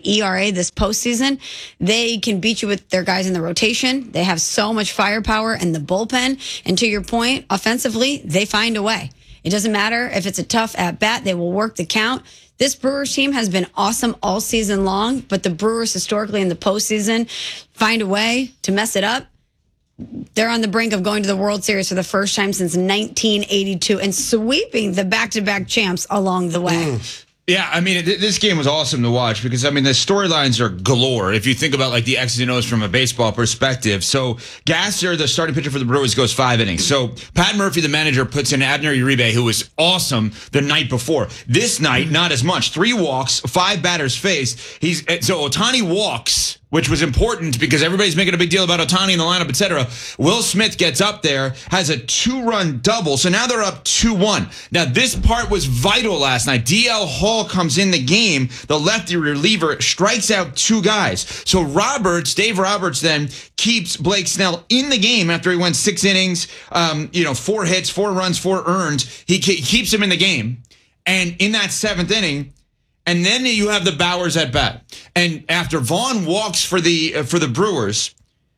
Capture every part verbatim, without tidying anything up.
E R A this postseason. They can beat you with their guys in the rotation. They have so much firepower in the bullpen. And to your point, offensively, they find a way. It doesn't matter if it's a tough at bat. They will work the count. This Brewers team has been awesome all season long, but the Brewers historically in the postseason find a way to mess it up. They're on the brink of going to the World Series for the first time since nineteen eighty-two and sweeping the back-to-back champs along the way. Mm. Yeah, I mean, this game was awesome to watch because, I mean, the storylines are galore if you think about, like, the X's and O's from a baseball perspective. So, Gasser, the starting pitcher for the Brewers, goes five innings. So, Pat Murphy, the manager, puts in Abner Uribe, who was awesome the night before. This night, not as much. Three walks, five batters faced. He's So, Ohtani walks, which was important because everybody's making a big deal about Ohtani in the lineup, et cetera. Will Smith gets up there, has a two-run double, so now they're up two one. Now, this part was vital last night. D L Hall comes in the game. The lefty reliever strikes out two guys. So Roberts, Dave Roberts, then keeps Blake Snell in the game after he went six innings, um, you know, four hits, four runs, four earned. He keeps him in the game. And in that seventh inning, and then you have the Bauers at bat. And after Vaughn walks for the uh, for the Brewers,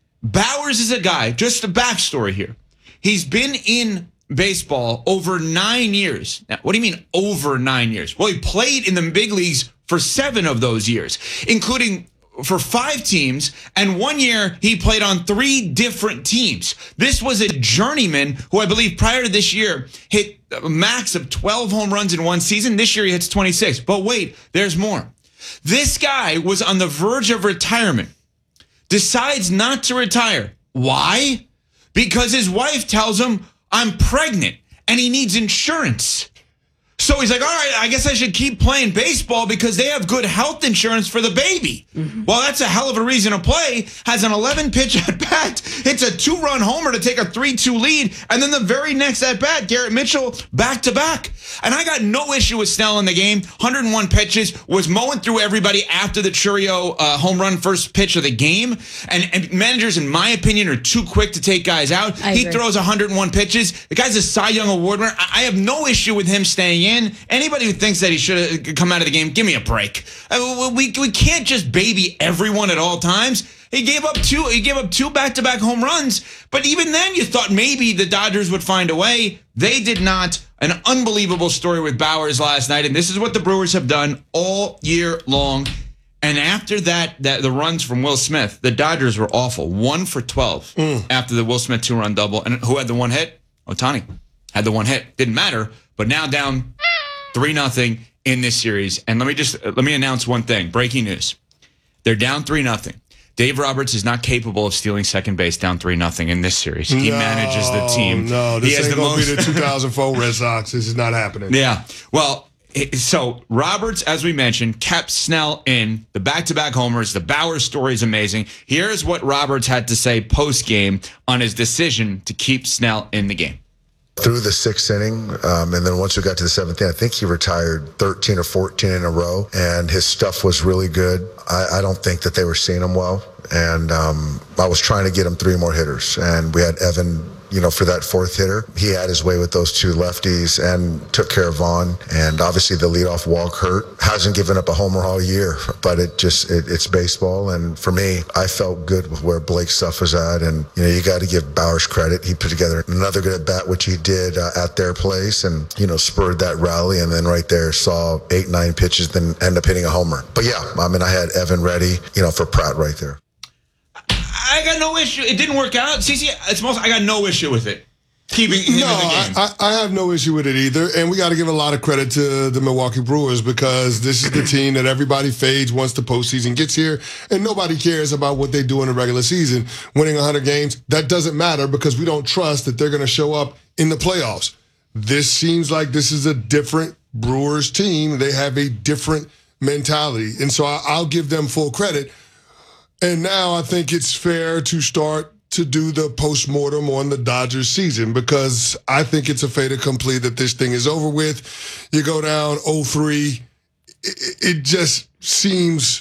Bauers is a guy, just a backstory here. He's been in baseball over nine years. Now, what do you mean over nine years? Well, he played in the big leagues for seven of those years, including for five teams, and one year he played on three different teams. This was a journeyman who I believe prior to this year hit a max of twelve home runs in one season. This year he hits twenty-six. But wait, there's more. This guy was on the verge of retirement, decides not to retire. Why? Because his wife tells him, I'm pregnant, and he needs insurance. So he's like, all right, I guess I should keep playing baseball because they have good health insurance for the baby. Mm-hmm. Well, that's a hell of a reason to play. Has an eleven pitch at bat, hits a two-run homer to take a three two lead, and then the very next at bat, Garrett Mitchell back to back. And I got no issue with Snell in the game. one hundred one pitches, was mowing through everybody after the Churio uh, home run first pitch of the game. And, and managers, in my opinion, are too quick to take guys out. I he agree. throws one hundred one pitches. The guy's a Cy Young Award winner. I, I have no issue with him staying in. Anybody who thinks that he should have come out of the game, give me a break. I, we we can't just baby everyone at all times. He gave up two. He gave up two back-to-back home runs. But even then, you thought maybe the Dodgers would find a way. They did not. An unbelievable story with Bauers last night, and this is what the Brewers have done all year long. And after that, that the runs from Will Smith, the Dodgers were awful. One for twelve mm. after the Will Smith two-run double. And who had the one hit? Ohtani had the one hit. Didn't matter. But now down three nothing in this series. And let me just let me announce one thing. Breaking news. They're down three nothing. Dave Roberts is not capable of stealing second base down three nothing in this series. He no, manages the team. No, this he has ain't the going to most... be the two thousand four Red Sox. This is not happening. Yeah. Well, so Roberts, as we mentioned, kept Snell in. The back-to-back homers. The Bauer story is amazing. Here's what Roberts had to say post-game on his decision to keep Snell in the game. Through the sixth inning, um, and then once we got to the seventh inning, I think he retired thirteen or fourteen in a row, and his stuff was really good. I, I don't think that they were seeing him well, and um, I was trying to get him three more hitters, and we had Evan, you know, for that fourth hitter. He had his way with those two lefties and took care of Vaughn, and obviously the leadoff walk hurt. Hasn't given up a homer all year, but it just, it, it's baseball, and for me, I felt good with where Blake's stuff was at, and, you know, you got to give Bowers credit. He put together another good at-bat, which he did uh, at their place, and, you know, spurred that rally, and then right there saw eight, nine pitches, then end up hitting a homer. But yeah, I mean, I had Evan ready, you know, for Pratt right there. I got no issue. It didn't work out. C C, it's most, I got no issue with it. Keeping him no, in the game. I, I have no issue with it either. And we got to give a lot of credit to the Milwaukee Brewers because this is the team that everybody fades once the postseason gets here. And nobody cares about what they do in the regular season. Winning one hundred games, that doesn't matter because we don't trust that they're going to show up in the playoffs. This seems like this is a different Brewers team. They have a different mentality. And so I, I'll give them full credit. And now I think it's fair to start to do the postmortem on the Dodgers season because I think it's a fait accompli that this thing is over with. You go down oh three. It just seems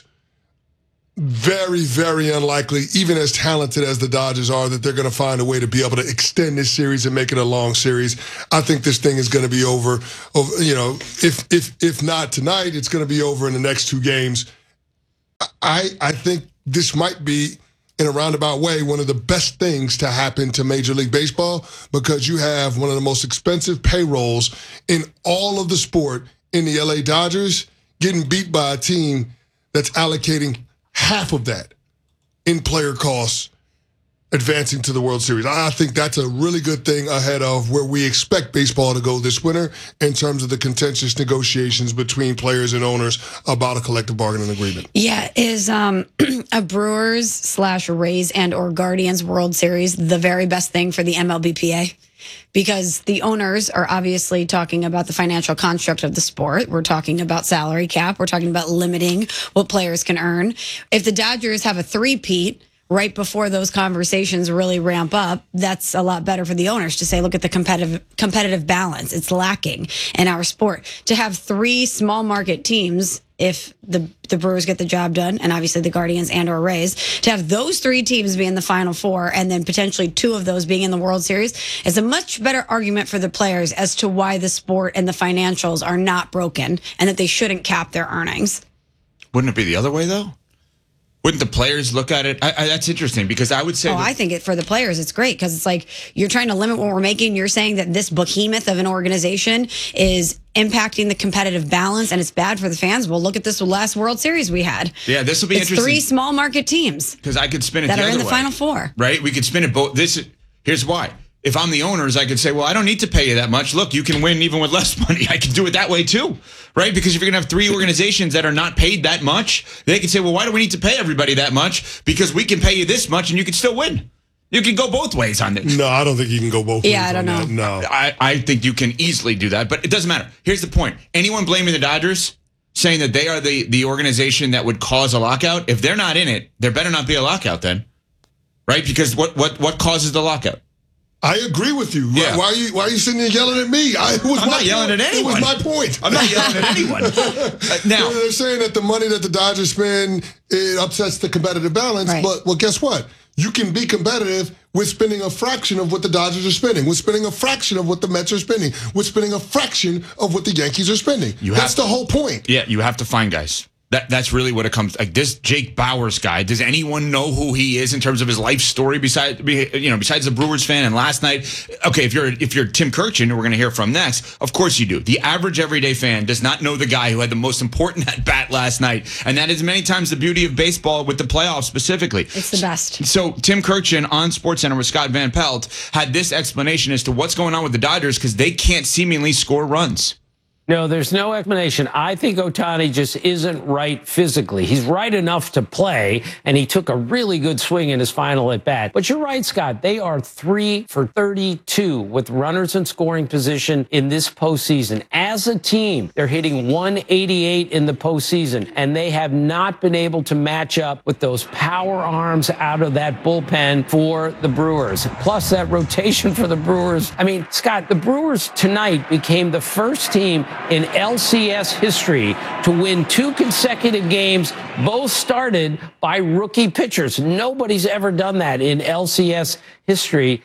very, very unlikely, even as talented as the Dodgers are, that they're going to find a way to be able to extend this series and make it a long series. I think this thing is going to be over, over you know, if if if not tonight, it's going to be over in the next two games. I, I think this might be, in a roundabout way, one of the best things to happen to Major League Baseball, because you have one of the most expensive payrolls in all of the sport in the L A Dodgers getting beat by a team that's allocating half of that in player costs, advancing to the World Series. I think that's a really good thing ahead of where we expect baseball to go this winter in terms of the contentious negotiations between players and owners about a collective bargaining agreement. Yeah, is um, a Brewers slash Rays and or Guardians World Series the very best thing for the M L B P A? Because the owners are obviously talking about the financial construct of the sport. We're talking about salary cap. We're talking about limiting what players can earn. If the Dodgers have a three-peat right before those conversations really ramp up, that's a lot better for the owners to say, look at the competitive competitive balance. It's lacking in our sport. To have three small market teams, if the the Brewers get the job done, and obviously the Guardians and or Rays, to have those three teams be in the Final Four and then potentially two of those being in the World Series is a much better argument for the players as to why the sport and the financials are not broken and that they shouldn't cap their earnings. Wouldn't it be the other way, though? Wouldn't the players look at it? I, I, that's interesting, because I would say... Oh, that, I think it for the players, it's great, because it's like you're trying to limit what we're making. You're saying that this behemoth of an organization is impacting the competitive balance, and it's bad for the fans. Well, look at this last World Series we had. Yeah, this will be it's interesting. Three small market teams. Because I could spin it that the are other in the way, Final Four. Right? We could spin it both. This, here's why. If I'm the owners, I could say, well, I don't need to pay you that much. Look, you can win even with less money. I can do it that way too, right? Because if you're going to have three organizations that are not paid that much, they can say, well, why do we need to pay everybody that much? Because we can pay you this much and you can still win. You can go both ways on this. No, I don't think you can go both ways. Yeah, I don't know. That. No. I, I think you can easily do that, but it doesn't matter. Here's the point. Anyone blaming the Dodgers, saying that they are the, the organization that would cause a lockout, if they're not in it, there better not be a lockout then, right? Because what what what causes the lockout? I agree with you. Yeah. Why are you Why are you sitting there yelling at me? I, it was I'm my not yelling point. at anyone. It was my point. I'm not yelling at anyone. Uh, now, they're saying that the money that the Dodgers spend, it upsets the competitive balance. Right. But well, guess what? You can be competitive with spending a fraction of what the Dodgers are spending, with spending a fraction of what the Mets are spending, with spending a fraction of what the Yankees are spending. You That's have- the whole point. yeah, you have to find guys. That that's really what it comes like. This Jake Bauers guy, does anyone know who he is in terms of his life story besides you know besides the Brewers fan and last night? Okay, if you're if you're Tim Kirchin, who we're going to hear from next, of course you do. The average everyday fan does not know the guy who had the most important at bat last night, and that is many times the beauty of baseball with the playoffs specifically. It's the best. So Tim Kirchin on SportsCenter with Scott Van Pelt had this explanation as to what's going on with the Dodgers because they can't seemingly score runs. No, there's no explanation. I think Ohtani just isn't right physically. He's right enough to play, and he took a really good swing in his final at bat. But you're right, Scott. They are three for thirty-two with runners in scoring position in this postseason. As a team, they're hitting one eighty-eight in the postseason, and they have not been able to match up with those power arms out of that bullpen for the Brewers. Plus, that rotation for the Brewers. I mean, Scott, the Brewers tonight became the first team in L C S history to win two consecutive games, both started by rookie pitchers. Nobody's ever done that in L C S history.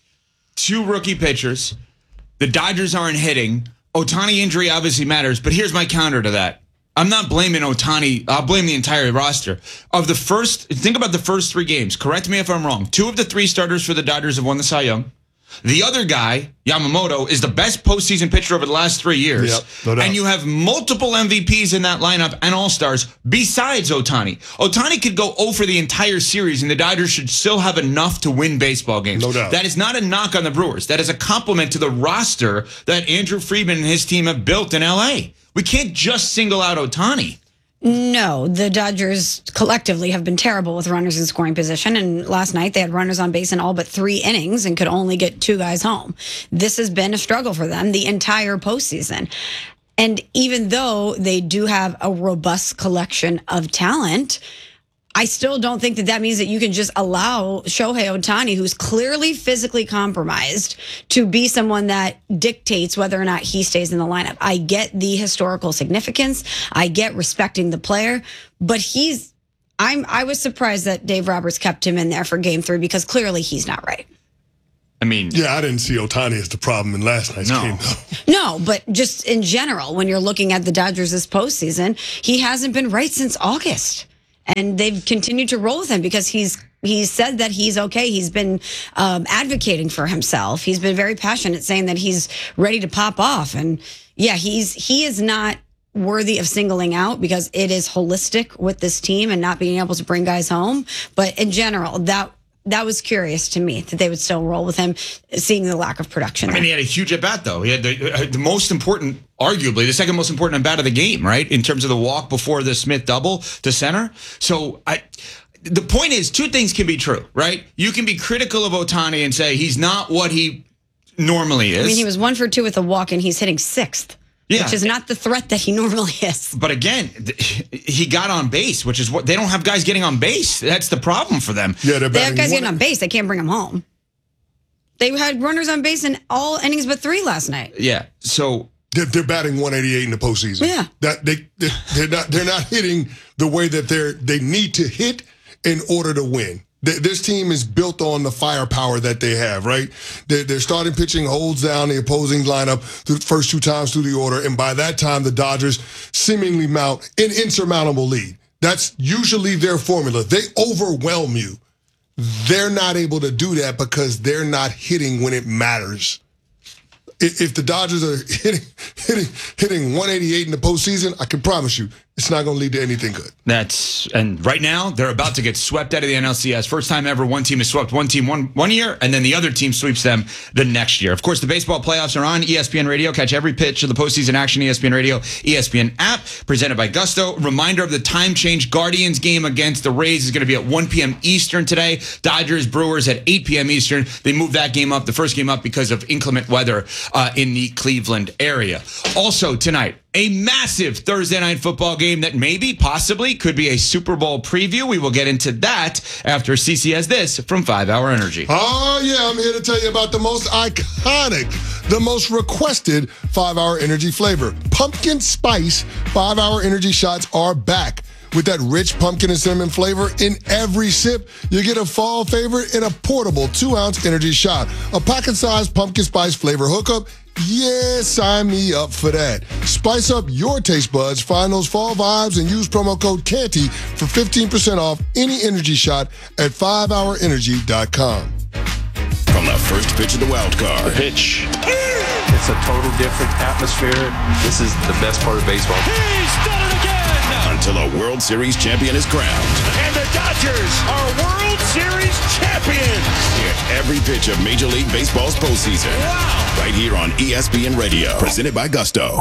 Two rookie pitchers. The Dodgers aren't hitting. Ohtani injury obviously matters, but here's my counter to that. I'm not blaming Ohtani. I'll blame the entire roster. Of the first, think about the first three games. Correct me if I'm wrong. Two of the three starters for the Dodgers have won the Cy Young. The other guy, Yamamoto, is the best postseason pitcher over the last three years. Yep, no doubt. And you have multiple M V Ps in that lineup and all-stars besides Ohtani. Ohtani could go oh for the entire series, and the Dodgers should still have enough to win baseball games. No doubt. That is not a knock on the Brewers. That is a compliment to the roster that Andrew Friedman and his team have built in L A. We can't just single out Ohtani. No, the Dodgers collectively have been terrible with runners in scoring position. And last night they had runners on base in all but three innings and could only get two guys home. This has been a struggle for them the entire postseason. And even though they do have a robust collection of talent, I still don't think that that means that you can just allow Shohei Ohtani, who's clearly physically compromised, to be someone that dictates whether or not he stays in the lineup. I get the historical significance. I get respecting the player, but he's, I'm, I was surprised that Dave Roberts kept him in there for game three because clearly he's not right. I mean, Yeah, I didn't see Ohtani as the problem in last night's No. game, though. No, but just in general, when you're looking at the Dodgers this postseason, he hasn't been right since August. And they've continued to roll with him because he's he's said that he's okay. He's been um, advocating for himself. He's been very passionate, saying that he's ready to pop off. And yeah, he's he is not worthy of singling out because it is holistic with this team and not being able to bring guys home. But in general, that that was curious to me that they would still roll with him, seeing the lack of production. I mean, he had a huge at bat, though. He had the, the most important, arguably, the second most important at bat of the game, right? In terms of the walk before the Smith double to center. So I, the point is, two things can be true, right? You can be critical of Ohtani and say he's not what he normally is. I mean, he was one for two with a walk, and he's hitting sixth. Yeah. Which is not the threat that he normally is. But again, he got on base, which is what they don't have guys getting on base. That's the problem for them. Yeah, they have guys getting on base. They can't bring them home. They had runners on base in all innings but three last night. Yeah, so they're, they're batting one eighty-eight in the postseason. Yeah, that they they're not they're not hitting the way that they're they need to hit in order to win. This team is built on the firepower that they have, right? Their, their starting pitching holds down the opposing lineup the first two times through the order, and by that time, the Dodgers seemingly mount an insurmountable lead. That's usually their formula. They overwhelm you. They're not able to do that because they're not hitting when it matters. If the Dodgers are hitting hitting hitting one eighty-eight in the postseason, I can promise you it's not going to lead to anything good. That's and right now they're about to get swept out of the N L C S. First time ever one team has swept one team one one year, and then the other team sweeps them the next year. Of course, the baseball playoffs are on E S P N Radio. Catch every pitch of the postseason action. E S P N Radio, E S P N app, presented by Gusto. Reminder of the time change: Guardians game against the Rays is going to be at one p.m. Eastern today. Dodgers Brewers at eight p.m. Eastern. They moved that game up, the first game up, because of inclement weather uh, in the Cleveland area. Also tonight, a massive Thursday night football game that maybe, possibly, could be a Super Bowl preview. We will get into that after C C has this from five hour Energy. Oh, yeah, I'm here to tell you about the most iconic, the most requested five hour Energy flavor. Pumpkin spice five hour Energy shots are back. With that rich pumpkin and cinnamon flavor in every sip, you get a fall favorite in a portable two ounce energy shot. A pocket-sized pumpkin spice flavor hookup. Yeah, sign me up for that. Spice up your taste buds, find those fall vibes, and use promo code Canty for fifteen percent off any energy shot at five hour energy dot com. From the first pitch of the wild card. The pitch. It's a total different atmosphere. This is the best part of baseball. He's done it again! Until a World Series champion is crowned. And the Dodgers are World Series champions! Hear every pitch of Major League Baseball's postseason. Wow! Right here on E S P N Radio. Presented by Gusto.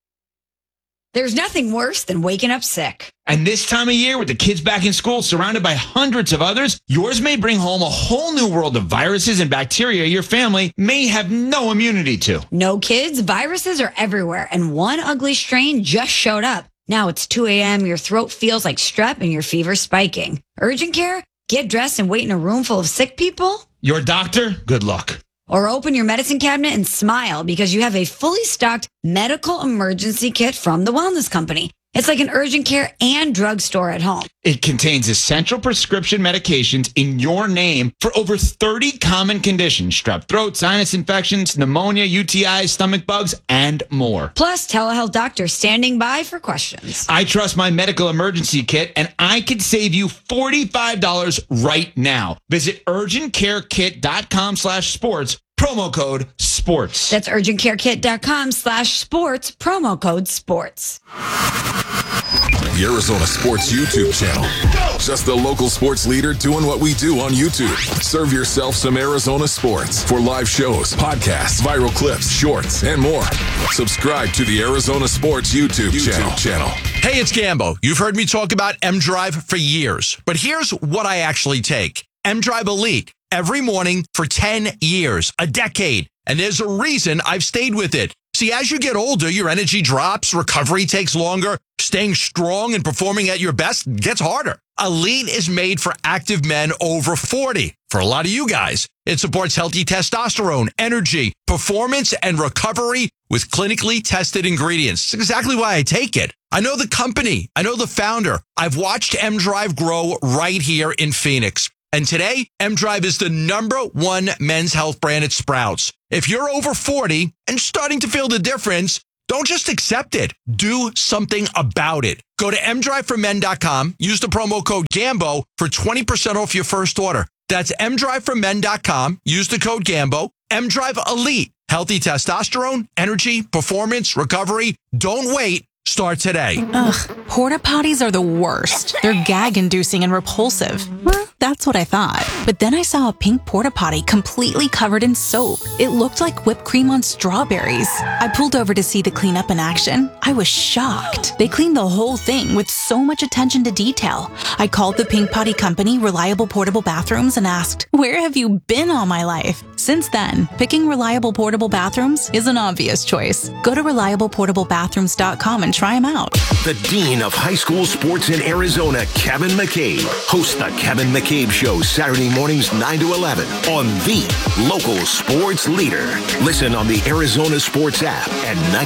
There's nothing worse than waking up sick. And this time of year, with the kids back in school, surrounded by hundreds of others, yours may bring home a whole new world of viruses and bacteria your family may have no immunity to. No kids, viruses are everywhere, and one ugly strain just showed up. Now it's two a.m., your throat feels like strep, and your fever's spiking. Urgent care? Get dressed and wait in a room full of sick people? Your doctor? Good luck. Or open your medicine cabinet and smile because you have a fully stocked medical emergency kit from the Wellness Company. It's like an urgent care and drugstore at home. It contains essential prescription medications in your name for over thirty common conditions: strep throat, sinus infections, pneumonia, U T Is, stomach bugs, and more. Plus, telehealth doctors standing by for questions. I trust my medical emergency kit, and I could save you forty-five dollars right now. Visit urgentcarekit.com slash sports. Promo code SPORTS. That's urgentcarekit.com slash sports. Promo code SPORTS. The Arizona Sports YouTube channel. Just the local sports leader doing what we do on YouTube. Serve yourself some Arizona sports for live shows, podcasts, viral clips, shorts, and more. Subscribe to the Arizona Sports YouTube, YouTube channel. channel. Hey, it's Gambo. You've heard me talk about M-Drive for years, but here's what I actually take. M-Drive Elite. Every morning for ten years, a decade. And there's a reason I've stayed with it. See, as you get older, your energy drops, recovery takes longer, staying strong and performing at your best gets harder. Elite is made for active men over forty. For a lot of you guys, it supports healthy testosterone, energy, performance, and recovery with clinically tested ingredients. It's exactly why I take it. I know the company. I know the founder. I've watched M-Drive grow right here in Phoenix. And today, M-Drive is the number one men's health brand at Sprouts. If you're over forty and starting to feel the difference, Don't just accept it. Do something about it. Go to m drive for men dot com. Use the promo code GAMBO for twenty percent off your first order. That's m drive for men dot com. Use the code GAMBO. M-Drive Elite. Healthy testosterone, energy, performance, recovery. Don't wait. Start today. Ugh, porta potties are the worst. They're gag-inducing and repulsive. Well, that's what I thought. But then I saw a pink porta potty completely covered in soap. It looked like whipped cream on strawberries. I pulled over to see the cleanup in action. I was shocked. They cleaned the whole thing with so much attention to detail. I called the Pink Potty Company, Reliable Portable Bathrooms, and asked, "Where have you been all my life?" Since then, picking Reliable Portable Bathrooms is an obvious choice. Go to reliable portable bathrooms dot com and try them out. The Dean of High School Sports in Arizona, Kevin McCabe, hosts the Kevin McCabe Show Saturday mornings nine to eleven on the local sports leader. Listen on the Arizona Sports app at